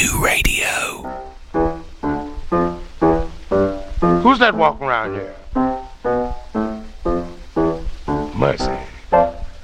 New Radio. Who's that walking around here? Mercy.